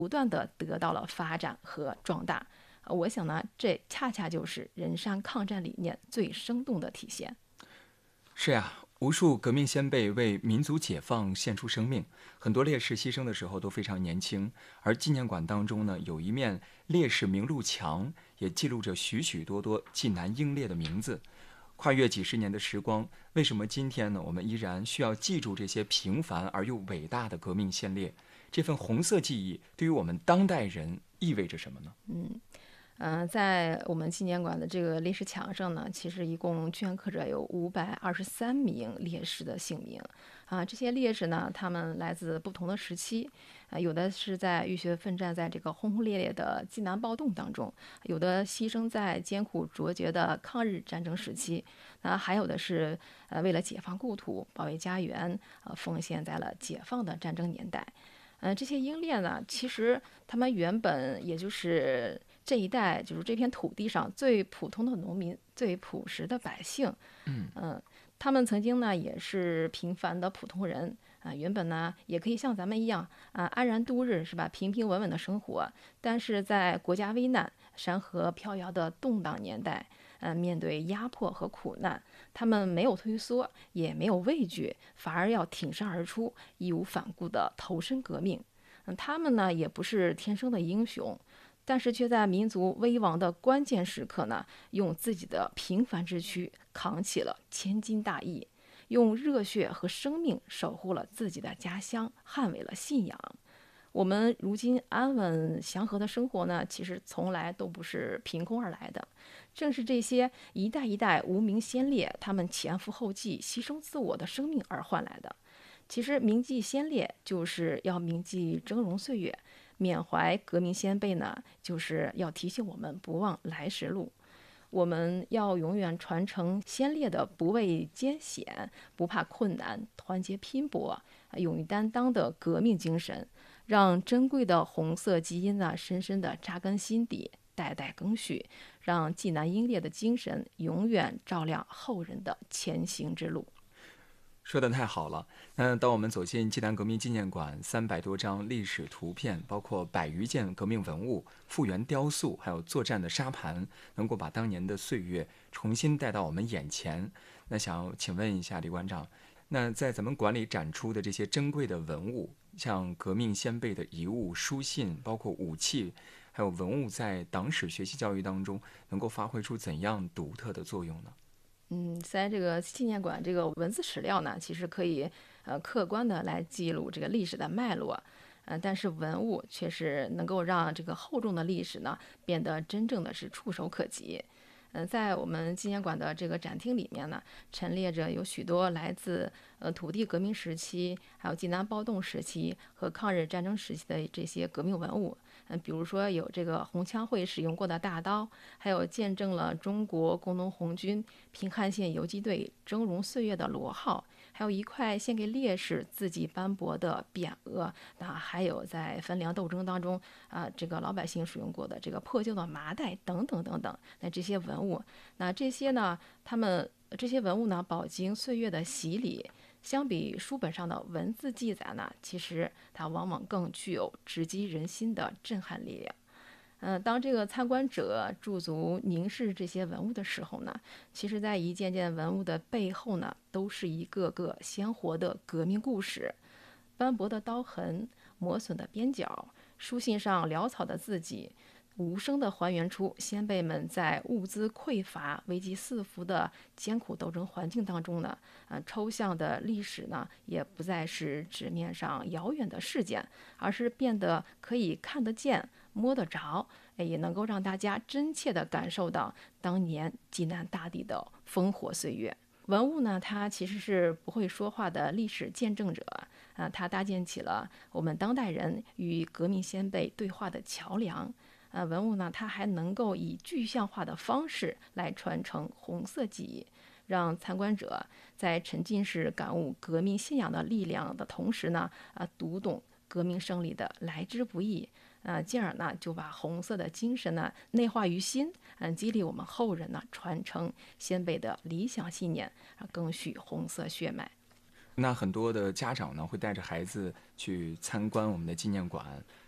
不断的得到了发展和壮大。我想呢，这恰恰就是人山抗战理念最生动的体现。 是呀，无数革命先辈为民族解放献出生命，很多烈士牺牲的时候都非常年轻。而纪念馆当中呢，有一面烈士名录墙，也记录着许许多多济南英烈的名字。跨越几十年的时光，为什么今天呢，我们依然需要记住这些平凡而又伟大的革命先烈？这份红色记忆对于我们当代人意味着什么呢？ 在我们纪念馆的这个烈士墙上呢，其实一共镌刻着有523名烈士的姓名。这些烈士呢，他们来自不同的时期，有的是在浴血奋战在这个轰轰烈烈的济南暴动当中，有的牺牲在艰苦卓绝的抗日战争时期，还有的是为了解放故土、保卫家园，奉献在了解放的战争年代。这些英烈呢，其实他们原本也就是这一代，就是这片土地上最普通的农民、最朴实的百姓。他们曾经呢也是平凡的普通人原本呢也可以像咱们一样安然度日，是吧？平平稳稳的生活。但是在国家危难、山河飘摇的动荡年代，面对压迫和苦难，他们没有退缩，也没有畏惧，反而要挺身而出，义无反顾地投身革命。他们呢也不是天生的英雄，但是却在民族危亡的关键时刻呢，用自己的平凡之躯扛起了千斤大义，用热血和生命守护了自己的家乡，捍卫了信仰。我们如今安稳祥和的生活呢，其实从来都不是凭空而来的，正是这些一代一代无名先烈，他们前赴后继、牺牲自我的生命而换来的。其实铭记先烈，就是要铭记峥嵘岁月；缅怀革命先辈呢，就是要提醒我们不忘来时路。我们要永远传承先烈的不畏艰险、不怕困难、团结拼搏、勇于担当的革命精神，让珍贵的红色基因呢，深深地扎根心底，代代更续，让济南英烈的精神永远照亮后人的前行之路。 说的太好了。当我们走进济南革命纪念馆，300多张历史图片，包括100余件革命文物、复原雕塑，还有作战的沙盘，能够把当年的岁月重新带到我们眼前。那想请问一下李馆长，那在咱们馆里展出的这些珍贵的文物，像革命先辈的遗物、书信，包括武器，还有文物，在党史学习教育当中能够发挥出怎样独特的作用呢？ 在这个纪念馆这个文字史料呢，其实可以客观的来记录这个历史的脉络，但是文物却是能够让这个厚重的历史呢变得真正的是触手可及。在我们纪念馆的这个展厅里面呢，陈列着有许多来自土地革命时期，还有济南暴动时期和抗日战争时期的这些革命文物。比如说有这个红枪会使用过的大刀，还有见证了中国工农红军平汉线游击队峥嵘岁月的螺号，还有一块献给烈士字迹斑驳的匾额，那还有在汾梁斗争当中这个老百姓使用过的这个破旧的麻袋等等等等。那这些文物，那这些呢，这些文物呢，饱经岁月的洗礼，相比书本上的文字记载呢，其实它往往更具有直击人心的震撼力量。当这个参观者驻足凝视这些文物的时候呢，其实在一件件文物的背后呢，都是一个个鲜活的革命故事。斑驳的刀痕、磨损的边角、书信上潦草的字迹，无声地还原出先辈们在物资匮乏、危机四伏的艰苦斗争环境当中呢，抽象的历史呢，也不再是纸面上遥远的事件，而是变得可以看得见、摸得着，也能够让大家真切地感受到当年济南大地的烽火岁月。文物呢，它其实是不会说话的历史见证者它搭建起了我们当代人与革命先辈对话的桥梁。文物呢，它还能够以具象化的方式来传承红色记忆，让参观者在沉浸式感悟革命信仰的力量的同时呢，读懂革命胜利的来之不易，进而呢就把红色的精神呢内化于心，激励我们后人呢传承先辈的理想信念，更续红色血脉。 那很多的家长呢，会带着孩子去参观我们的纪念馆，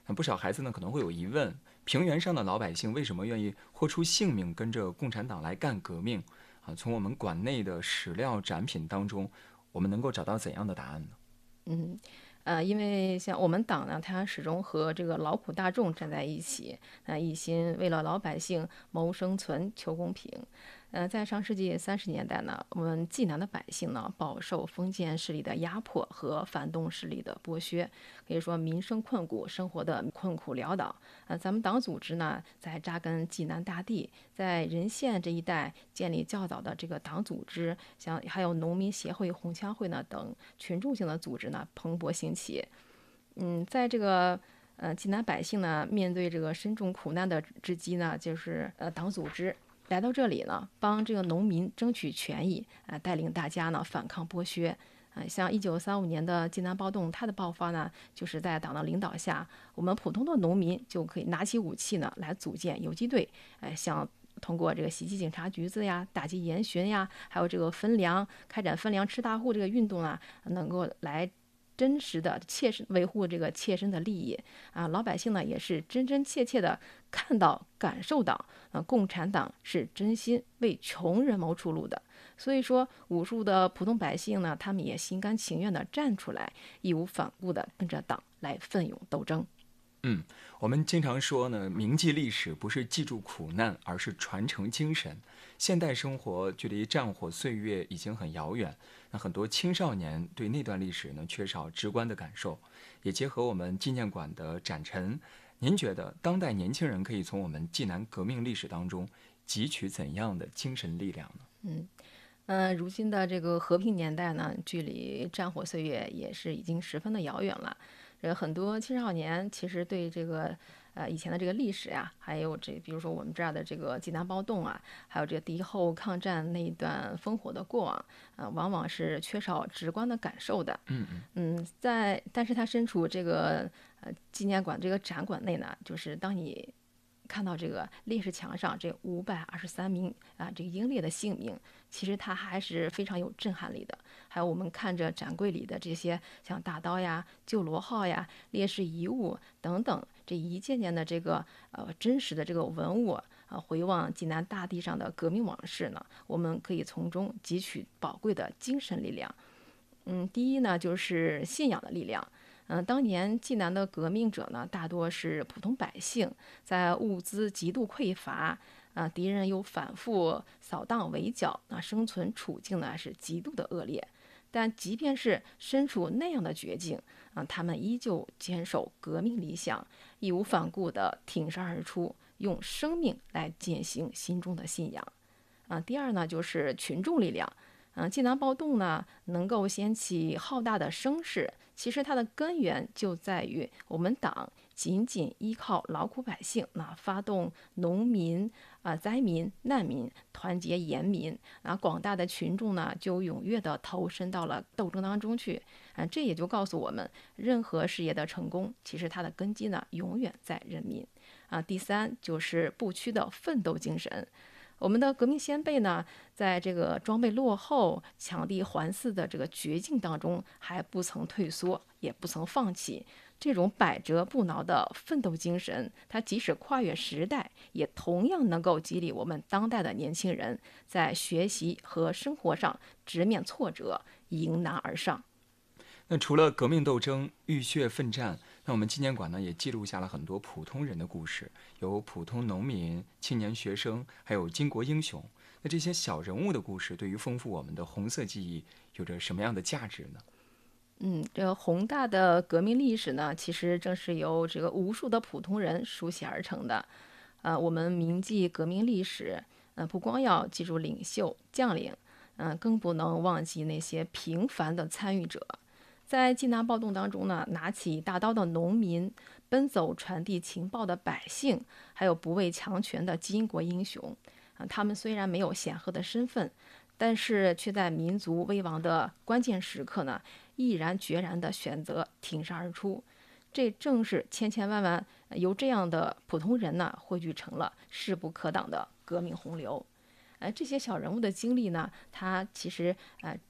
那不少孩子呢可能会有疑问：平原上的老百姓为什么愿意豁出性命跟着共产党来干革命？从我们馆内的史料展品当中，我们能够找到怎样的答案呢？ 嗯，因为像我们党呢，它始终和这个劳苦大众站在一起，一心为了老百姓谋生存、求公平。在上世纪30年代呢，我们济南的百姓呢，饱受封建势力的压迫和反动势力的剥削，可以说民生困苦，生活的困苦潦倒。咱们党组织呢，在扎根济南大地，在任县这一带建立较早的这个党组织，像还有农民协会、红枪会呢等群众性的组织呢，蓬勃兴起。在这个济南百姓呢，面对这个深重苦难的之机呢，就是党组织来到这里呢，帮这个农民争取权益，带领大家呢反抗剥削。像1935年的济南暴动，它的爆发呢，就是在党的领导下，我们普通的农民就可以拿起武器呢，来组建游击队，像通过这个袭击警察局子呀、打击严巡呀，还有这个分粮、开展分粮吃大户这个运动啊，能够来真实的切身维护这个切身的利益老百姓呢也是真真切切的看到感受到共产党是真心为穷人谋出路的。所以说无数的普通百姓呢，他们也心甘情愿的站出来，义无反顾的跟着党来奋勇斗争。 我们经常说呢，铭记历史不是记住苦难，而是传承精神。现代生活距离战火岁月已经很遥远，那很多青少年对那段历史呢缺少直观的感受。也结合我们纪念馆的展陈，您觉得当代年轻人可以从我们济南革命历史当中汲取怎样的精神力量呢？ 如今的这个和平年代呢，距离战火岁月也是已经十分的遥远了。很多青少年其实对这个以前的这个历史呀，还有比如说我们这儿的这个济南暴动啊，还有这个敌后抗战那一段烽火的过往，往往是缺少直观的感受的。但是他身处这个纪念馆这个展馆内呢，就是当你看到这个烈士墙上这523名这个英烈的姓名，其实它还是非常有震撼力的。还有我们看着展柜里的这些像大刀呀、救罗号呀、烈士遗物等等，这一件件的这个真实的这个文物回望济南大地上的革命往事呢，我们可以从中汲取宝贵的精神力量。第一呢，就是信仰的力量。当年济南的革命者呢，大多是普通百姓，在物资极度匮乏，敌人又反复扫荡围剿，生存处境呢是极度的恶劣。但即便是身处那样的绝境，他们依旧坚守革命理想，义无反顾地挺身而出，用生命来践行心中的信仰。第二呢，就是群众力量。济南暴动呢，能够掀起浩大的声势，其实它的根源就在于我们党仅仅依靠劳苦百姓，发动农民灾民、难民，团结严民，广大的群众呢就踊跃地投身到了斗争当中去。这也就告诉我们，任何事业的成功，其实它的根基呢永远在人民。第三就是不屈的奋斗精神。我们的革命先辈呢，在这个装备落后、抢地环伺的这个绝境当中，还不曾退缩，也不曾放弃。这种百折不挠的奋斗精神，它即使跨越时代，也同样能够激励我们当代的年轻人在学习和生活上直面挫折，迎难而上。 那除了革命斗争、浴血奋战，那我们纪念馆呢也记录下了很多普通人的故事，有普通农民、青年学生，还有巾帼英雄。那这些小人物的故事，对于丰富我们的红色记忆，有着什么样的价值呢？ 这个宏大的革命历史呢，其实正是由这个无数的普通人书写而成的。我们铭记革命历史，不光要记住领袖将领，更不能忘记那些平凡的参与者。在济南暴动当中呢，拿起大刀的农民，奔走传递情报的百姓，还有不畏强权的巾帼英雄，他们虽然没有显赫的身份，但是却在民族危亡的关键时刻呢，毅然决然地选择挺身而出。这正是千千万万由这样的普通人呢，汇聚成了势不可挡的革命洪流。这些小人物的经历呢，它其实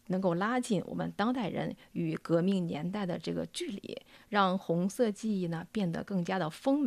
能够拉近我们当代人与革命年代的这个距离，让红色记忆呢变得更加的丰满。